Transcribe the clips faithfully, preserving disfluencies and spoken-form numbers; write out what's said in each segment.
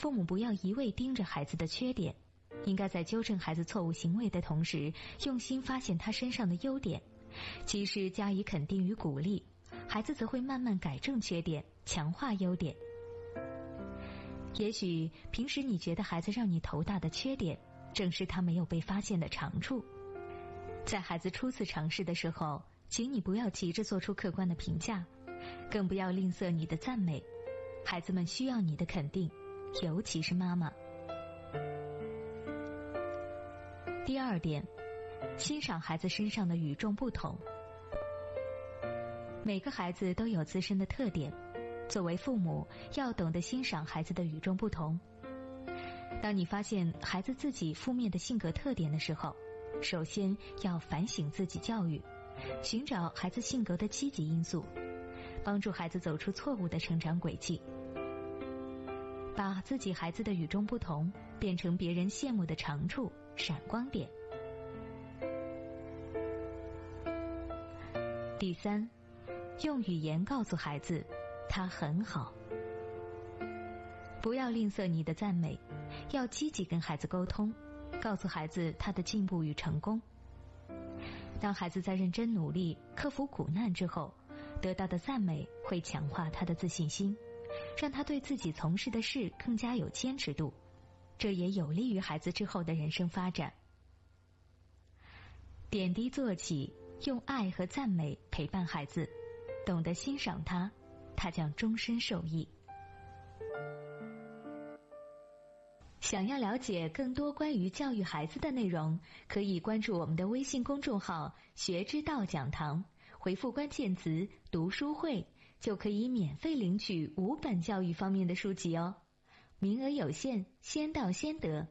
父母不要一味盯着孩子的缺点，应该在纠正孩子错误行为的同时，用心发现他身上的优点，及时加以肯定与鼓励，孩子则会慢慢改正缺点，强化优点。也许平时你觉得孩子让你头大的缺点，正是他没有被发现的长处。在孩子初次尝试的时候，请你不要急着做出客观的评价，更不要吝啬你的赞美。孩子们需要你的肯定，尤其是妈妈。第二点，欣赏孩子身上的与众不同。每个孩子都有自身的特点，作为父母要懂得欣赏孩子的与众不同。当你发现孩子自己负面的性格特点的时候，首先要反省自己教育，寻找孩子性格的积极因素，帮助孩子走出错误的成长轨迹，把自己孩子的与众不同变成别人羡慕的长处、闪光点。第三，用语言告诉孩子他很好。不要吝啬你的赞美，要积极跟孩子沟通，告诉孩子他的进步与成功。当孩子在认真努力、克服苦难之后，得到的赞美会强化他的自信心，让他对自己从事的事更加有坚持度，这也有利于孩子之后的人生发展。点滴做起，用爱和赞美陪伴孩子，懂得欣赏他，他将终身受益。想要了解更多关于教育孩子的内容，可以关注我们的微信公众号学之道讲堂，回复关键词读书会，就可以免费领取五本教育方面的书籍哦，名额有限，先到先得。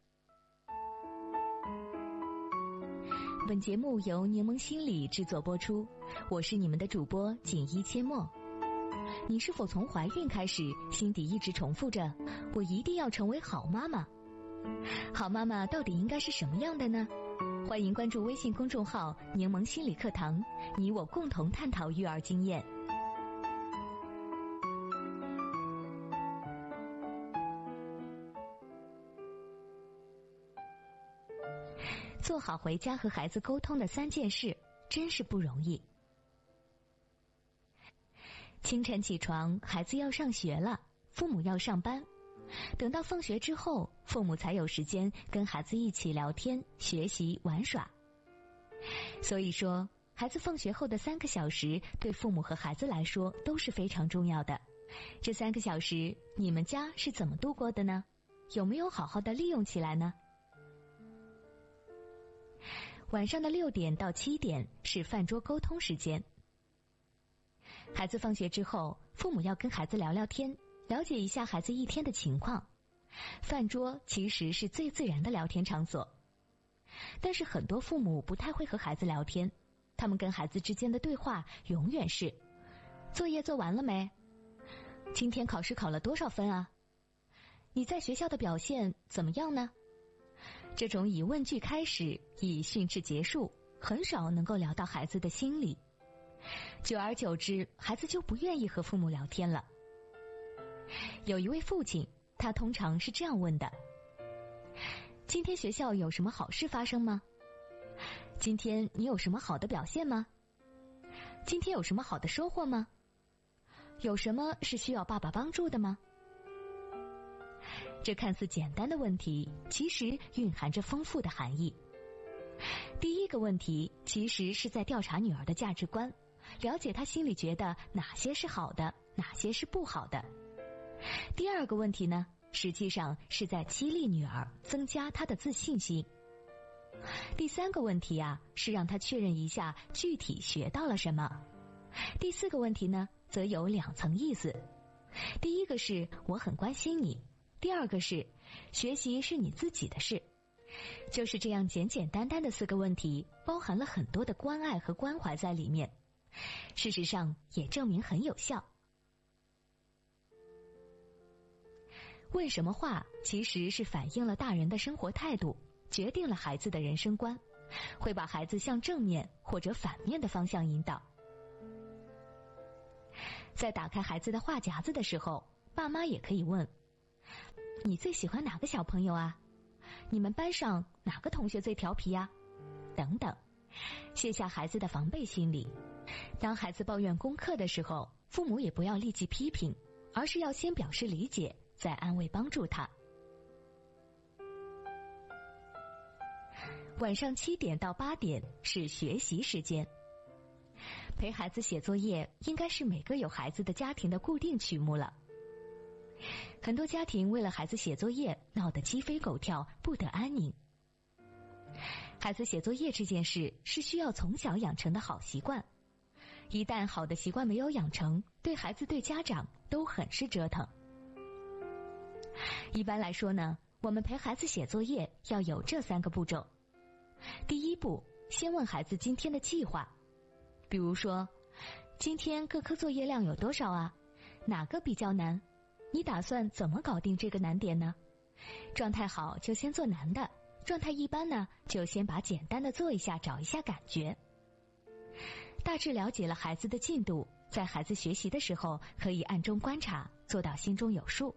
本节目由柠檬心理制作播出，我是你们的主播锦衣阡陌。你是否从怀孕开始，心底一直重复着我一定要成为好妈妈？好妈妈到底应该是什么样的呢？欢迎关注微信公众号柠檬心理课堂，你我共同探讨育儿经验。做好回家和孩子沟通的三件事，真是不容易。清晨起床，孩子要上学了，父母要上班，等到放学之后，父母才有时间跟孩子一起聊天、学习、玩耍。所以说，孩子放学后的三个小时对父母和孩子来说都是非常重要的。这三个小时，你们家是怎么度过的呢？有没有好好的利用起来呢？晚上的六点到七点是饭桌沟通时间。孩子放学之后，父母要跟孩子聊聊天，了解一下孩子一天的情况。饭桌其实是最自然的聊天场所，但是很多父母不太会和孩子聊天，他们跟孩子之间的对话永远是：作业做完了没？今天考试考了多少分啊？你在学校的表现怎么样呢？这种以问句开始，以训斥结束，很少能够聊到孩子的心理。久而久之，孩子就不愿意和父母聊天了。有一位父亲，他通常是这样问的：今天学校有什么好事发生吗？今天你有什么好的表现吗？今天有什么好的收获吗？有什么是需要爸爸帮助的吗？这看似简单的问题，其实蕴含着丰富的含义。第一个问题其实是在调查女儿的价值观，了解她心里觉得哪些是好的，哪些是不好的。第二个问题呢，实际上是在激励女儿，增加她的自信心。第三个问题啊，是让她确认一下具体学到了什么。第四个问题呢，则有两层意思。第一个是我很关心你，第二个是学习是你自己的事。就是这样简简单单的四个问题，包含了很多的关爱和关怀在里面。事实上也证明很有效。问什么话其实是反映了大人的生活态度，决定了孩子的人生观，会把孩子向正面或者反面的方向引导。在打开孩子的话匣子的时候，爸妈也可以问： 你最喜欢哪个小朋友啊？你们班上哪个同学最调皮呀？等等，卸下孩子的防备心理。当孩子抱怨功课的时候，父母也不要立即批评，而是要先表示理解，再安慰帮助他。晚上七点到八点是学习时间，陪孩子写作业应该是每个有孩子的家庭的固定曲目了。很多家庭为了孩子写作业闹得鸡飞狗跳，不得安宁。孩子写作业这件事是需要从小养成的好习惯，一旦好的习惯没有养成，对孩子对家长都很是折腾。一般来说呢，我们陪孩子写作业要有这三个步骤。第一步，先问孩子今天的计划，比如说，今天各科作业量有多少啊？哪个比较难？你打算怎么搞定这个难点呢？状态好就先做难的，状态一般呢，就先把简单的做一下，找一下感觉。大致了解了孩子的进度，在孩子学习的时候可以暗中观察，做到心中有数。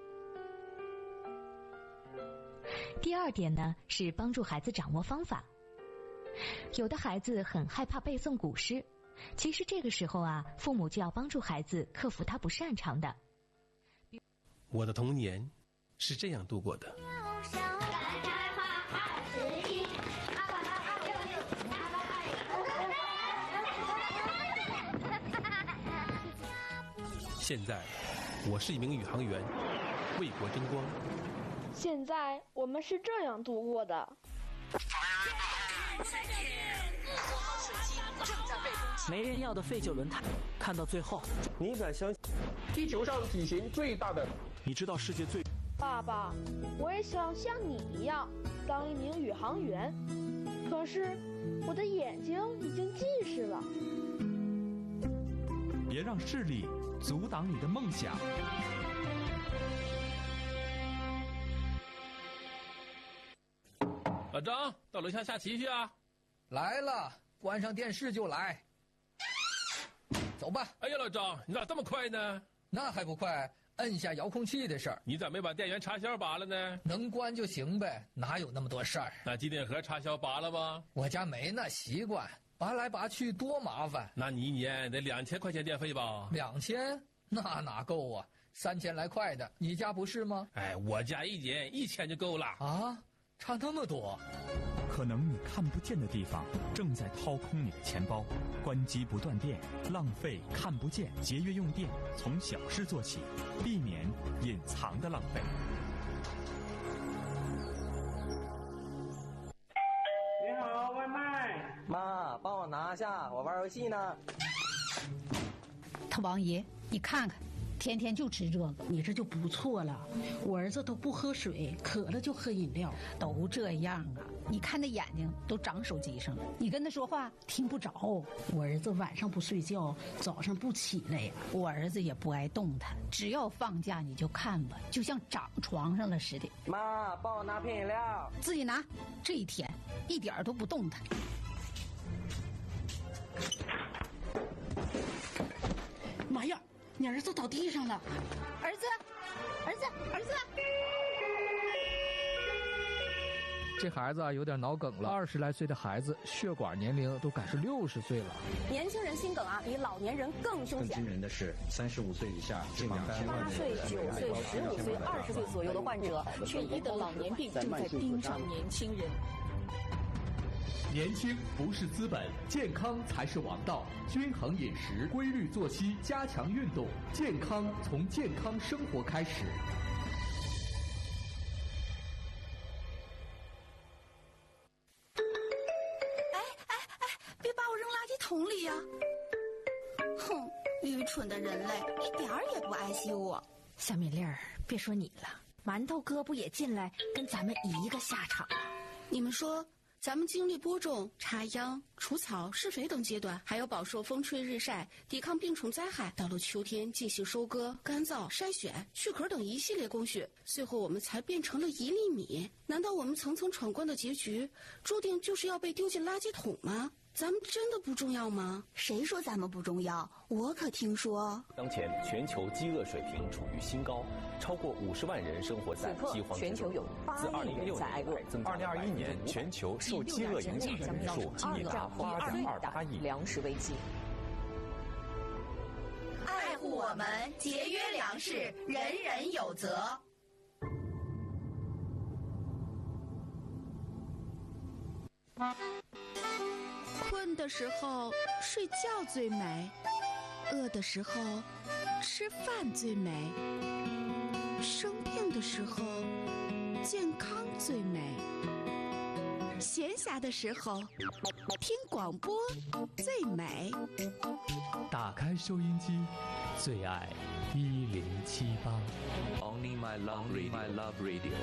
第二点呢，是帮助孩子掌握方法。有的孩子很害怕背诵古诗，其实这个时候啊，父母就要帮助孩子克服他不擅长的。 我的童年是这样度过的。现在，我是一名宇航员，为国争光。 现在我们是这样度过的。 没人要的废旧轮胎，看到最后， 你敢相信地球上体型最大的？ 你知道世界最…… 爸爸，我也想像你一样当一名宇航员，可是我的眼睛已经近视了。 别让视力阻挡你的梦想。 老张，到楼下下棋去啊！ 来了，关上电视就来。走吧。 哎呀，老张，你咋这么快呢？ 那还不快，摁下遥控器的事儿。 你咋没把电源插销拔了呢？ 能关就行呗，哪有那么多事儿？ 那机顶盒插销拔了吗？ 我家没那习惯，拔来拔去多麻烦。 那你一年得两千块钱电费吧？ 两千？那哪够啊？三千来块的，你家不是吗？ 哎，我家一年一千就够了。 啊？差那么多？ 可能你看不见的地方正在掏空你的钱包。关机不断电，浪费看不见，节约用电，从小事做起，避免隐藏的浪费。 你好，外卖。 妈，帮我拿下，我玩游戏呢。 他王爷，你看看。天天就吃这个， 你这就不错了。我儿子都不喝水，渴了就喝饮料， 都这样啊！你看那眼睛都长手机上了，你跟他说话听不着。 我儿子晚上不睡觉，早上不起来呀。 我儿子也不爱动弹，只要放假你就看吧，就像长床上了似的。 妈，帮我拿瓶饮料。 自己拿。这一天一点都不动弹。 妈呀！你儿子倒地上了， 儿子，儿子，儿子！ 这孩子啊有点脑梗了，二十来岁的孩子，血管年龄都赶是六十岁了。 年轻人心梗啊，比老年人更凶险。 更惊人的是，三十五岁以下近两千万人， 八岁、九岁、十五岁、二十岁左右的患者，却医得老年病，正在盯上年轻人。 年轻不是资本，健康才是王道。均衡饮食，规律作息，加强运动，健康从健康生活开始。 哎哎哎，别把我扔垃圾桶里呀！哼，愚蠢的人类，一点儿也不爱惜我。 小米粒儿，别说你了，馒头哥不也进来跟咱们一个下场吗？ 你们说。咱们经历播种、插秧、除草、施肥等阶段，还有饱受风吹日晒、抵抗病虫灾害，到了秋天进行收割、干燥、筛选、去壳等一系列工序，最后我们才变成了一粒米。难道我们层层闯关的结局，注定就是要被丢进垃圾桶吗？ 咱们真的不重要吗？ 谁说咱们不重要？我可听说， 当前全球饥饿水平处于新高，超过五十万人生活在饥荒之中。 全球有自二零一六年增长， 二零二一年全球受饥饿影响的人数已达八点二八亿。 粮食危机。 爱护我们，节约粮食，人人有责。 困的时候睡觉最美，饿的时候吃饭最美，生病的时候健康最美，闲暇的时候听广播最美。 打开收音机，最爱一零七八。 Only my love radio. My love radio.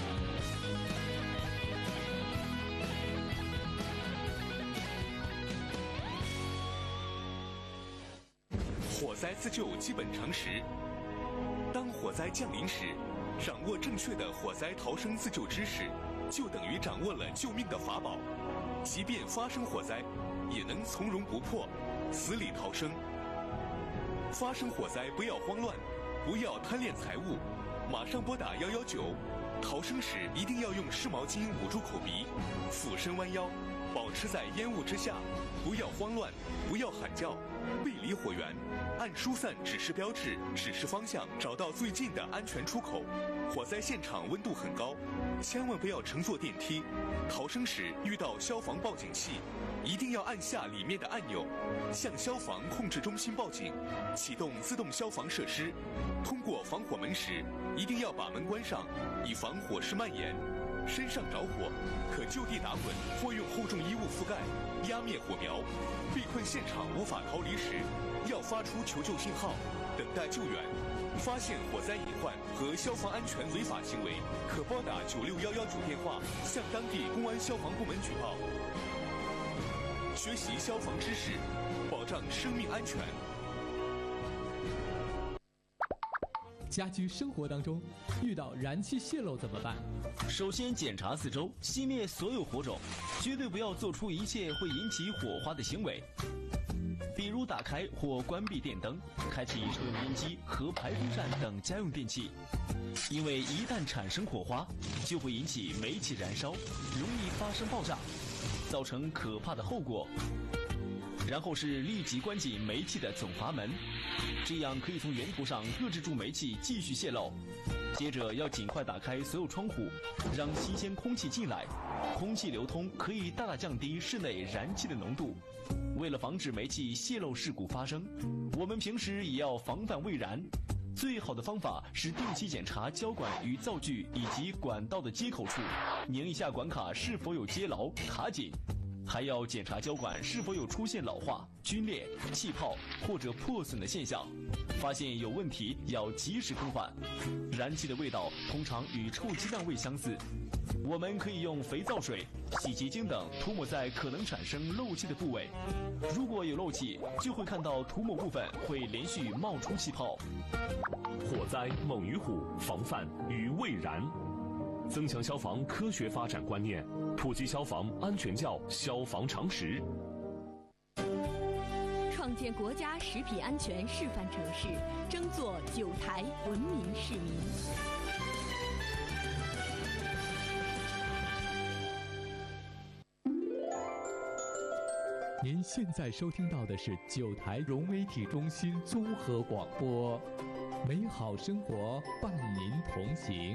火灾自救基本常识：当火灾降临时，掌握正确的火灾逃生自救知识，就等于掌握了救命的法宝。即便发生火灾，也能从容不迫，死里逃生。发生火灾不要慌乱，不要贪恋财物，马上拨打一一九。逃生时一定要用湿毛巾捂住口鼻，俯身弯腰，保持在烟雾之下，不要慌乱，不要喊叫，背离火源，按疏散指示标志指示方向，找到最近的安全出口。火灾现场温度很高，千万不要乘坐电梯。逃生时遇到消防报警器，一定要按下里面的按钮，向消防控制中心报警，启动自动消防设施。通过防火门时，一定要把门关上，以防火势蔓延。身上着火，可就地打滚或用厚重衣物覆盖，压灭火苗。被困现场无法逃离时，要发出求救信号，等待救援。发现火灾隐患和消防安全违法行为，可拨打九六一一九电话向当地公安消防部门举报。学习消防知识，保障生命安全。 家居生活当中，遇到燃气泄漏怎么办？ 首先检查四周，熄灭所有火种，绝对不要做出一切会引起火花的行为，比如打开或关闭电灯，开启抽油烟机和排风扇等家用电器，因为一旦产生火花，就会引起煤气燃烧，容易发生爆炸，造成可怕的后果。然后是立即关紧煤气的总阀门，这样可以从源头上遏制住煤气继续泄漏。接着要尽快打开所有窗户，让新鲜空气进来，空气流通可以大大降低室内燃气的浓度。为了防止煤气泄漏事故发生，我们平时也要防范未燃。最好的方法是定期检查胶管与灶具以及管道的接口处，拧一下管卡是否有接牢、卡紧。还要检查胶管是否有出现老化、皲裂、气泡或者破损的现象，发现有问题要及时更换。燃气的味道通常与臭鸡蛋味相似，我们可以用肥皂水、洗洁精等涂抹在可能产生漏气的部位，如果有漏气，就会看到涂抹部分会连续冒出气泡。 火灾猛于虎，防范于未然。增强消防科学发展观念，普及消防安全教消防常识， 创建国家食品安全示范城市，争做九台文明市民。 您现在收听到的是九台融媒体中心综合广播，美好生活伴您同行。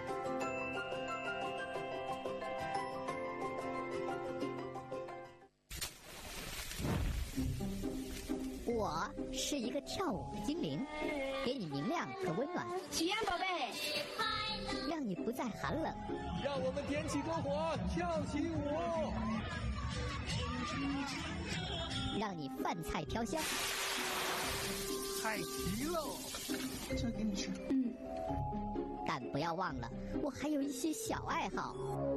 我是一个跳舞的精灵，给你明亮和温暖。 喜宴宝贝， 让你不再寒冷。 让我们点起篝火，跳起舞。 让你饭菜飘香。 太齐喽！ 这给你吃。嗯。但不要忘了，我还有一些小爱好。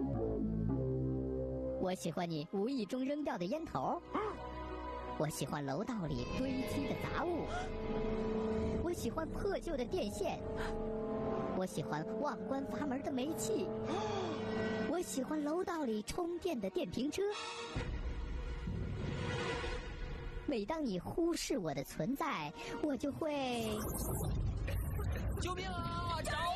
我喜欢你无意中扔掉的烟头。我喜欢楼道里堆积的杂物，我喜欢破旧的电线，我喜欢忘关阀门的煤气，我喜欢楼道里充电的电瓶车， 每当你忽视我的存在，我就会…… 救命啊！找